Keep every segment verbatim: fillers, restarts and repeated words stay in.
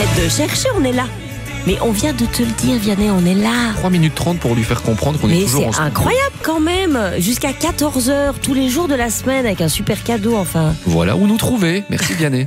de chercher, on est là. Mais on vient de te le dire, Vianney, on est là. trois minutes trente pour lui faire comprendre qu'on est Mais toujours c'est ensemble. incroyable quand même. Jusqu'à quatorze heures, tous les jours de la semaine, avec un super cadeau, enfin. Voilà où nous trouver. Merci Vianney.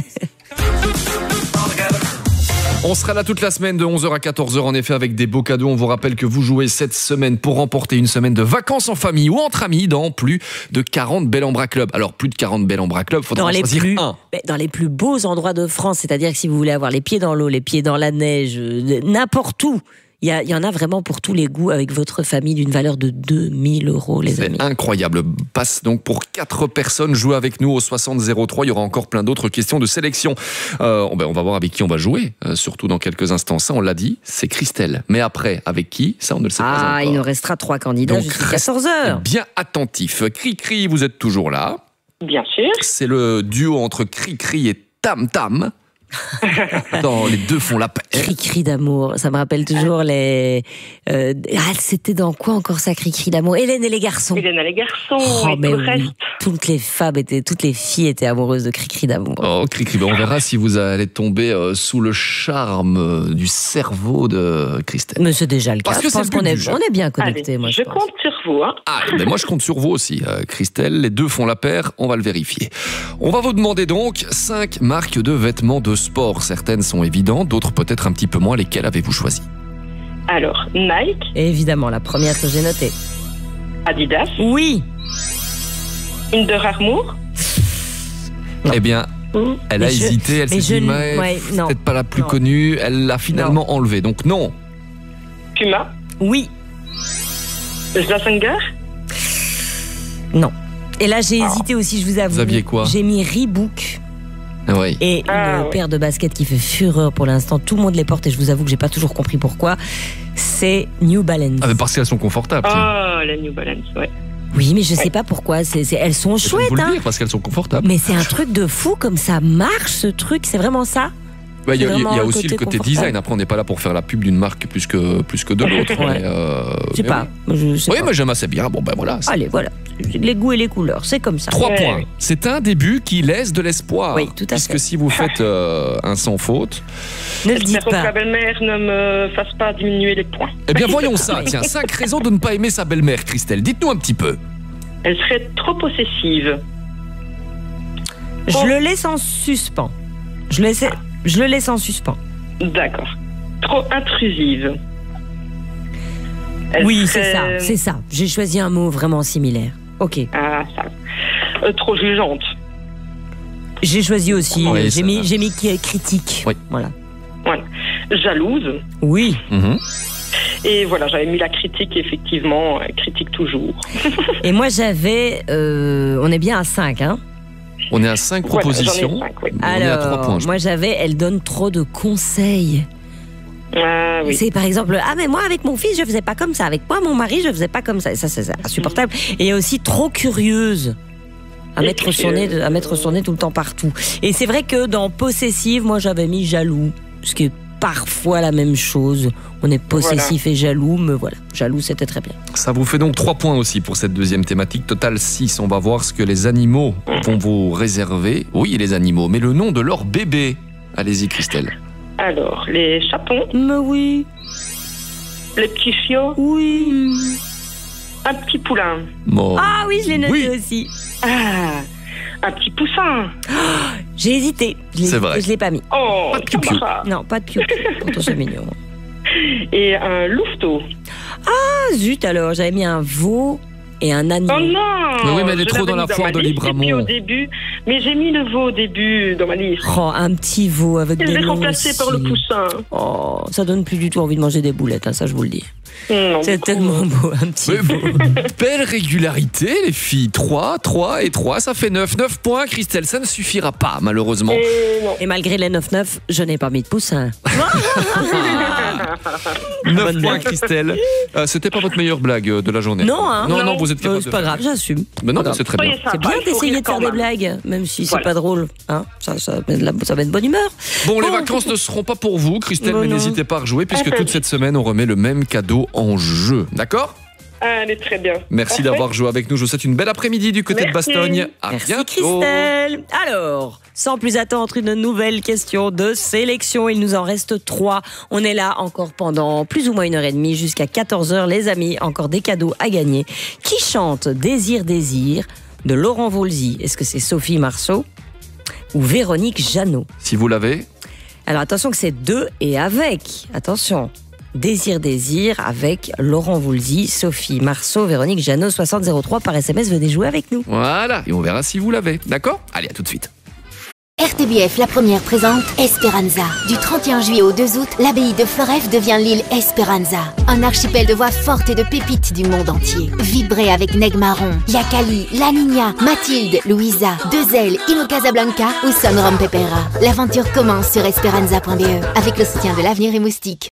On sera là toute la semaine de onze heures à quatorze heures en effet avec des beaux cadeaux. On vous rappelle que vous jouez cette semaine pour remporter une semaine de vacances en famille ou entre amis dans plus de quarante Bel en Bras Club. Alors plus de quarante Bel en Bras Club, il faudra Dans en les, choisir plus, un. dans les plus beaux endroits de France, c'est-à-dire que si vous voulez avoir les pieds dans l'eau, les pieds dans la neige, euh, n'importe où, il y, y en a vraiment pour tous les goûts avec votre famille d'une valeur de deux mille euros, les amis. C'est incroyable. Passe donc pour quatre personnes. Jouez avec nous au soixante zéro trois. Il y aura encore plein d'autres questions de sélection. Euh, on va voir avec qui on va jouer, euh, surtout dans quelques instants. Ça, on l'a dit, c'est Christelle. Mais après, avec qui? Ça, on ne le sait ah, pas encore. Ah, il nous restera trois candidats donc, jusqu'à quatorze heures. Bien attentif. Cri-Cri, vous êtes toujours là? Bien sûr. C'est le duo entre Cri-Cri et Tam Tam. Dans les deux font la paire. Cri-cri d'amour, ça me rappelle toujours les... Euh, ah, c'était dans quoi encore ça, Cri-cri d'amour? Hélène et les garçons. Hélène et les garçons, oh, et mais tout le oui. reste. Toutes les femmes étaient, toutes les filles étaient amoureuses de Cri-cri d'amour. Oh, Cri-cri, ben on verra si vous allez tomber euh, sous le charme euh, du cerveau de Christelle. Mais c'est déjà le cas. Parce que je pense c'est le qu'on but est, du jeu. on est bien connectés, Allez, moi je, je pense. compte sur vous. Hein. Ah, ben moi je compte sur vous aussi, euh, Christelle. Les deux font la paire, on va le vérifier. On va vous demander donc cinq marques de vêtements de sport. Certaines sont évidentes, d'autres peut-être un petit peu moins. Lesquelles avez-vous choisi? Alors, Nike. Et évidemment, la première que j'ai notée. Adidas. Oui. Under Armour. Non. Eh bien, Mmh. elle Mais a je- hésité, elle mais s'est je dit, n- mais ouais, non. peut-être pas la plus Non. connue. Elle l'a finalement enlevée. Donc non. Puma. Oui. Zlasanger. Non. Et là, j'ai hésité aussi, je vous avoue. Vous aviez quoi? J'ai mis Reebok. Oui. Et une Ah, ouais. paire de baskets qui fait fureur pour l'instant. Tout le monde les porte et je vous avoue que j'ai pas toujours compris pourquoi. C'est New Balance. Ah, mais parce qu'elles sont confortables. tiens. Oh, la New Balance, ouais. Oui, mais je sais pas pourquoi. C'est, c'est- elles sont Je vais chouettes, vous le hein. dire, parce qu'elles sont confortables. Mais c'est un truc de fou comme ça marche, ce truc. C'est vraiment ça. Ouais, Il y a, c'est il y a vraiment le aussi côté le côté confortable. design. Après, on n'est pas là pour faire la pub d'une marque plus que, plus que de l'autre. Ouais. mais, euh, Je sais mais pas. Je sais Oui, pas. mais j'aime assez bien. Bon, ben voilà. c'est- Allez, voilà. Les goûts et les couleurs, c'est comme ça. Trois Ouais, points. oui. C'est un début qui laisse de l'espoir. Oui, tout à Puisque fait. si vous faites euh, un sans faute, Ne le dites J'espère que pas. la belle-mère ne me fasse pas diminuer les points. eh bien voyons ça. Tiens, cinq raisons de ne pas aimer sa belle-mère, Christelle. Dites-nous un petit peu. Elle serait trop possessive. Je Oh. le laisse en suspens. Je le laisse, je le laisse en suspens. D'accord. Trop intrusive. Elle Oui, serait- c'est ça, c'est ça. J'ai choisi un mot vraiment similaire. Ok. Ah, ça. Euh, trop jugeante. J'ai choisi aussi. Oui, j'ai ça mis, va. j'ai mis qui est critique. Oui. Voilà. Voilà. Jalouse. Oui. Mhm. Et voilà, j'avais mis la critique, effectivement, euh, critique toujours. Et moi j'avais, euh, on est bien à cinq, hein. On est à cinq Voilà, propositions. j'en ai cinq, oui. On est à trois Alors, points. je moi j'avais, elle donne trop de conseils. Ah oui. C'est par exemple, ah mais moi avec mon fils je faisais pas comme ça, avec moi mon mari je faisais pas comme ça. Et ça c'est insupportable. Et il y a aussi trop curieuse. À Et mettre, son nez, à mettre son nez tout le temps partout. Et c'est vrai que dans possessive, moi j'avais mis jaloux, ce qui est parfois la même chose. On est possessif et jaloux, mais voilà, jaloux c'était très bien. Ça vous fait donc trois points aussi pour cette deuxième thématique. Total six. On va voir ce que les animaux vont vous réserver. Oui, les animaux, mais le nom de leur bébé. Allez-y, Christelle. Alors, les chapons, Mais oui, les petits chiots, oui. un petit poulain. Bon. Ah oui, je l'ai noté Oui. aussi. Ah, un petit poussin. J'ai hésité. Je l'ai- C'est vrai. Je l'ai pas mis. Oh, Pas de piou-piou. ça va. Non, pas de piou. Pourtant c'est mignon. Et un louveteau. Ah zut alors, j'avais mis un veau et un agneau. Oh non. Mais oui, mais elle est Je trop l'avais dans la mis foire ma de liste, et puis Libramont. au début, mais j'ai mis le veau au début dans ma liste. Oh, un petit veau avec Je des l'ai longs remplacé par le cils. poussin. Oh, ça donne plus du tout envie de manger des boulettes, hein, ça je vous le dis. Non, C'est beaucoup. tellement beau, un petit Mais veau. belle régularité, les filles. trois, trois et trois, ça fait neuf. neuf points, Christelle. Ça ne suffira pas, malheureusement. Et non. Et malgré les neuf neuf, je n'ai pas mis de poussin. neuf Bonne points, blague. Christelle. Euh, C'était pas votre meilleure blague euh, de la journée. Non, hein. Non, non, Non. vous êtes Euh, capable c'est de pas faire. grave, j'assume. Mais non, Pas mais c'est très bien. Soyez C'est sympa, bien il faut d'essayer rire de faire quand des même. blagues, même si c'est Voilà. pas drôle. Hein, ça, ça, met de la- ça met de bonne humeur. Bon, les Bon. vacances ne seront pas pour vous, Christelle, Bon, mais non. n'hésitez pas à rejouer puisque Ah, toute cette semaine, on remet le même cadeau en jeu. D'accord ? Allez, très bien. Merci Parfait. d'avoir joué avec nous. Je vous souhaite une belle après-midi du côté Merci. de Bastogne. À Merci bientôt. Christelle. Alors, sans plus attendre, une nouvelle question de sélection. Il nous en reste trois. On est là encore pendant plus ou moins une heure et demie jusqu'à quatorze heures, les amis. Encore des cadeaux à gagner. Qui chante Désir, Désir de Laurent Voulzy? Est-ce que c'est Sophie Marceau ou Véronique Jeannot? Si vous l'avez, Alors attention que c'est deux et avec. Attention. Désir, Désir avec Laurent Voulzy, Sophie Marceau, Véronique Jeannot, soixante zéro trois par S M S. Venez jouer avec nous. voilà. Et on verra si vous l'avez. D'accord? Allez, à tout de suite. R T B F, la première, présente Esperanza. Du trente et un juillet au deux août, l'abbaye de Floreffe devient l'île Esperanza. Un archipel de voix fortes et de pépites du monde entier. Vibrez avec Neg Marron, Yakali, La Niña, Mathilde, Louisa, Deux Ailes, Ino Casablanca ou Son Rom Pepera. L'aventure commence sur esperanza point b e avec le soutien de l'Avenir et Moustique.